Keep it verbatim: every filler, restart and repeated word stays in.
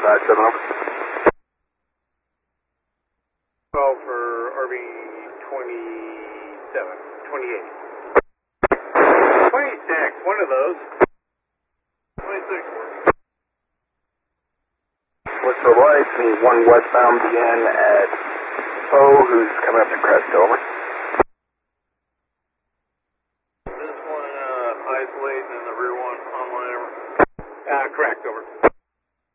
five seven, over. twelve for R B twenty-seven, twenty-eight. twenty-six, one of those. twenty-six. What's the light? Need one westbound begin at O, who's coming up to crest, over.